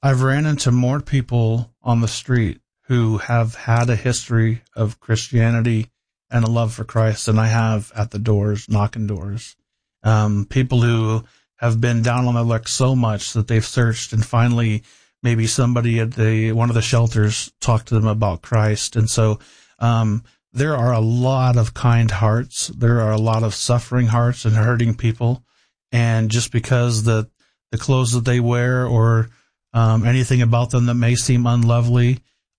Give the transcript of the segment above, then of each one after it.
I've ran into more people on the street who have had a history of Christianity and a love for Christ than I have at the doors, knocking doors. People who have been down on their luck so much that they've searched, and finally maybe somebody at one of the shelters talked to them about Christ. And so there are a lot of kind hearts. There are a lot of suffering hearts and hurting people. And just because the clothes that they wear or anything about them that may seem unlovely,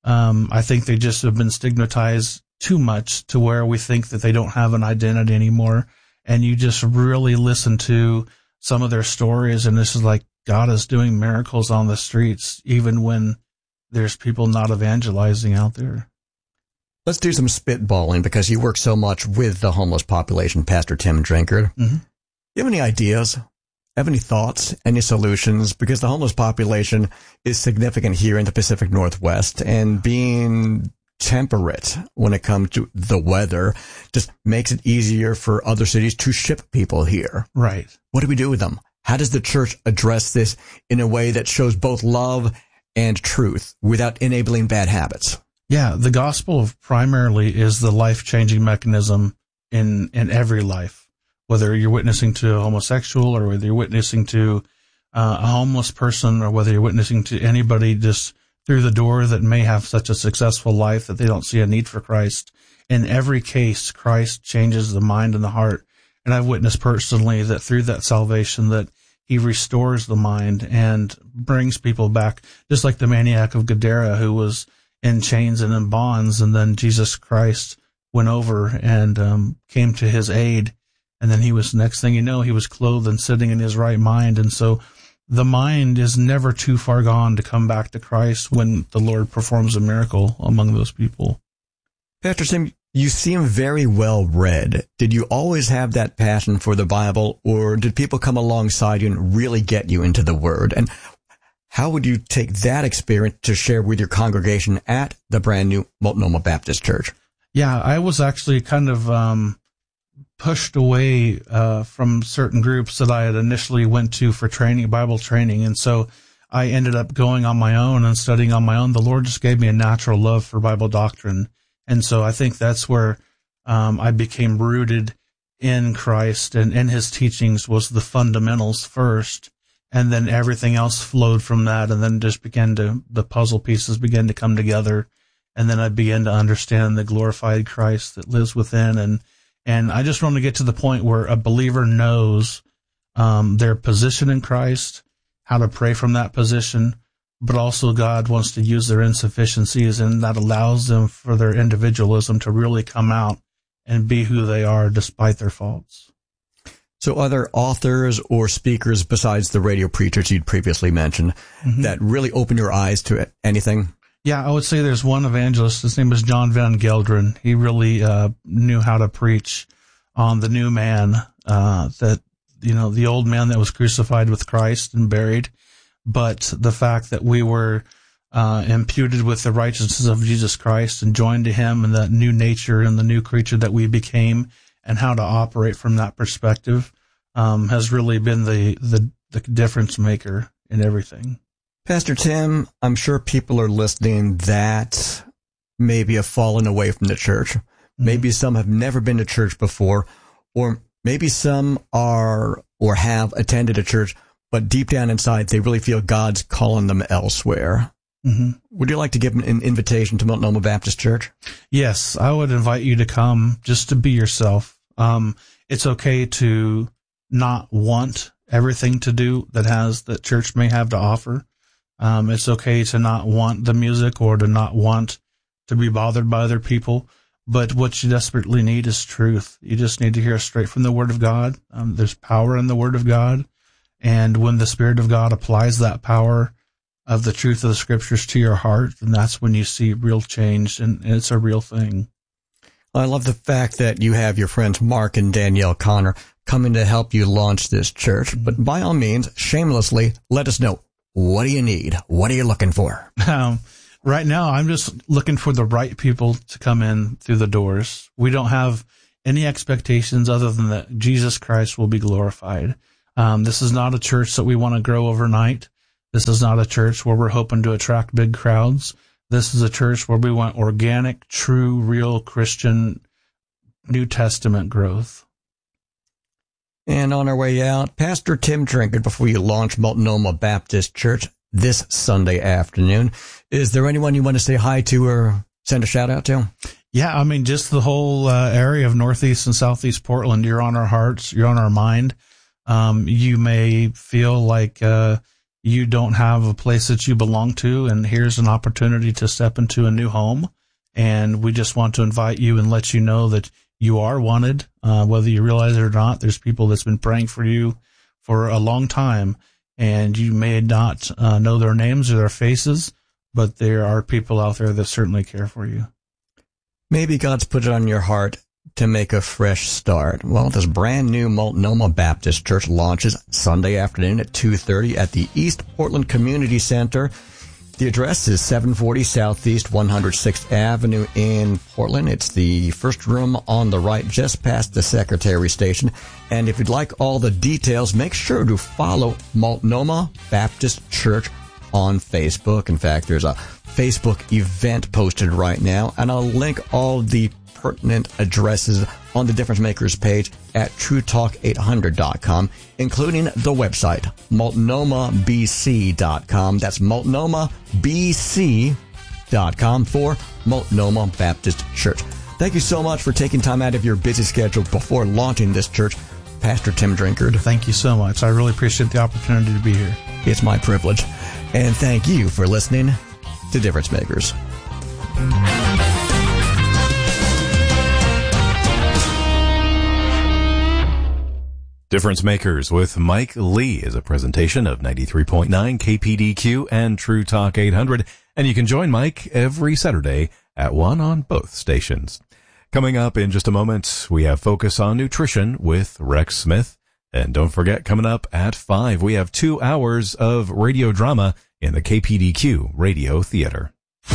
I think they just have been stigmatized too much to where we think that they don't have an identity anymore. And you just really listen to some of their stories, and this is like God is doing miracles on the streets, even when there's people not evangelizing out there. Let's do some spitballing, because you work so much with the homeless population, Pastor Tim Drinkard. Mm-hmm. You have any ideas? Have any thoughts, any solutions? Because the homeless population is significant here in the Pacific Northwest, and being temperate when it comes to the weather just makes it easier for other cities to ship people here. Right. What do we do with them? How does the church address this in a way that shows both love and truth without enabling bad habits? Yeah, the gospel primarily is the life-changing mechanism in every life. Whether you're witnessing to a homosexual, or whether you're witnessing to a homeless person, or whether you're witnessing to anybody just through the door that may have such a successful life that they don't see a need for Christ. In every case, Christ changes the mind and the heart. And I've witnessed personally that through that salvation that he restores the mind and brings people back, just like the maniac of Gadara who was in chains and in bonds, and then Jesus Christ went over and came to his aid. And then next thing you know, he was clothed and sitting in his right mind. And so the mind is never too far gone to come back to Christ when the Lord performs a miracle among those people. Pastor Tim, you seem very well read. Did you always have that passion for the Bible, or did people come alongside you and really get you into the Word? And how would you take that experience to share with your congregation at the brand new Multnomah Baptist Church? Yeah, I was actually kind of pushed away from certain groups that I had initially went to for training, Bible training. And so I ended up going on my own and studying on my own. The Lord just gave me a natural love for Bible doctrine. And so I think that's where I became rooted in Christ, and his teachings was the fundamentals first. And then everything else flowed from that. And then just the puzzle pieces began to come together. And then I began to understand the glorified Christ that lives within. And I just want to get to the point where a believer knows their position in Christ, how to pray from that position, but also God wants to use their insufficiencies, and that allows them for their individualism to really come out and be who they are despite their faults. So other authors or speakers besides the radio preachers you'd previously mentioned that really open your eyes to anything? Yeah, I would say there's one evangelist. His name was John Van Gelderen. He really knew how to preach on the new man, the old man that was crucified with Christ and buried, but the fact that we were imputed with the righteousness of Jesus Christ and joined to him, and that new nature and the new creature that we became, and how to operate from that perspective has really been the difference maker in everything. Pastor Tim, I'm sure people are listening that maybe have fallen away from the church. Maybe some have never been to church before, or maybe some are or have attended a church, but deep down inside they really feel God's calling them elsewhere. Would you like to give them an invitation to Multnomah Baptist Church? Yes, I would invite you to come just to be yourself. It's okay to not want everything to do that church may have to offer. It's okay to not want the music or to not want to be bothered by other people. But what you desperately need is truth. You just need to hear straight from the Word of God. There's power in the Word of God. And when the Spirit of God applies that power of the truth of the Scriptures to your heart, then that's when you see real change, and it's a real thing. I love the fact that you have your friends Mark and Danielle Connor coming to help you launch this church. But by all means, shamelessly, let us know. What do you need? What are you looking for? Right now, I'm just looking for the right people to come in through the doors. We don't have any expectations other than that Jesus Christ will be glorified. This is not a church that we want to grow overnight. This is not a church where we're hoping to attract big crowds. This is a church where we want organic, true, real Christian New Testament growth. And on our way out, Pastor Tim Drinkard, before you launch Multnomah Baptist Church this Sunday afternoon, is there anyone you want to say hi to or send a shout out to? Yeah, I mean, just the whole area of Northeast and Southeast Portland. You're on our hearts. You're on our mind. You may feel like you don't have a place that you belong to, and here's an opportunity to step into a new home. And we just want to invite you and let you know that you are wanted, whether you realize it or not. There's people that's been praying for you for a long time, and you may not know their names or their faces, but there are people out there that certainly care for you. Maybe God's put it on your heart to make a fresh start. Well, this brand new Multnomah Baptist Church launches Sunday afternoon at 2:30 at the East Portland Community Center. The address is 740 Southeast 106th Avenue in Portland. It's the first room on the right, just past the Secretary Station. And if you'd like all the details, make sure to follow Multnomah Baptist Church on Facebook. In fact, there's a Facebook event posted right now, and I'll link all the pertinent addresses on the Difference Makers page at TrueTalk800.com, including the website, multnomahbc.com. That's multnomahbc.com for Multnomah Baptist Church. Thank you so much for taking time out of your busy schedule before launching this church, Pastor Tim Drinkard. Thank you so much. I really appreciate the opportunity to be here. It's my privilege. And thank you for listening to Difference Makers. Difference Makers with Mike Lee is a presentation of 93.9 KPDQ and True Talk 800, and you can join Mike every Saturday at 1 on both stations. Coming up in just a moment, we have Focus on Nutrition with Rex Smith. And don't forget, coming up at 5, we have 2 hours of radio drama in the KPDQ Radio Theater.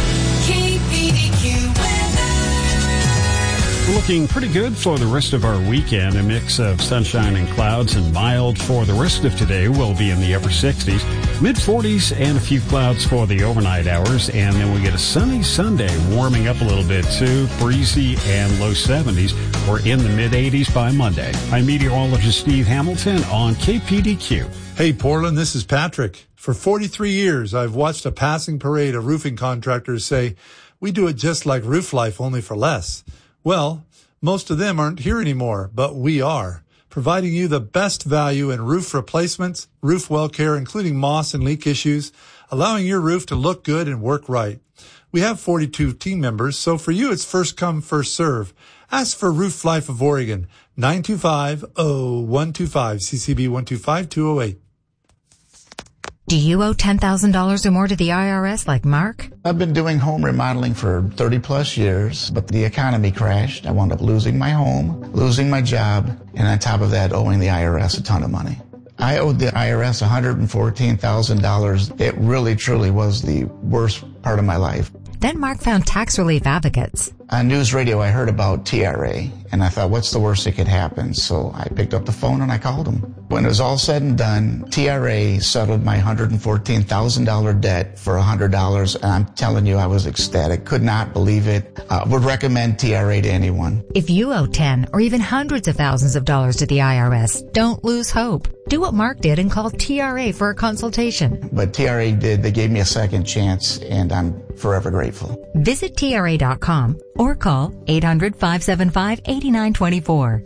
Looking pretty good for the rest of our weekend. A mix of sunshine and clouds and mild for the rest of today. Will be in the upper 60s, mid 40s, and a few clouds for the overnight hours. And then we get a sunny Sunday, warming up a little bit too, breezy and low 70s. We're in the mid 80s by Monday. I'm meteorologist Steve Hamilton on KPDQ. Hey, Portland, this is Patrick. For 43 years, I've watched a passing parade of roofing contractors say, we do it just like Roof Life, only for less. Well, most of them aren't here anymore, but we are, providing you the best value in roof replacements, roof well care, including moss and leak issues, allowing your roof to look good and work right. We have 42 team members, so for you it's first come, first serve. Ask for Roof Life of Oregon, 925-0125, CCB 125208. Do you owe $10,000 or more to the IRS like Mark? I've been doing home remodeling for 30 plus years, but the economy crashed. I wound up losing my home, losing my job, and on top of that, owing the IRS a ton of money. I owed the IRS $114,000. It really, truly was the worst part of my life. Then Mark found tax relief advocates. On news radio, I heard about TRA, and I thought, what's the worst that could happen? So I picked up the phone and I called them. When it was all said and done, TRA settled my $114,000 debt for $100, and I'm telling you, I was ecstatic. Could not believe it. Would recommend TRA to anyone. If you owe 10 or even hundreds of thousands of dollars to the IRS, don't lose hope. Do what Mark did and call TRA for a consultation. But TRA did. They gave me a second chance, and I'm forever grateful. Visit TRA.com or call 800-575-8924.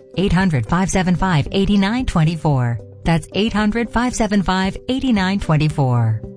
800-575-8924. That's 800-575-8924.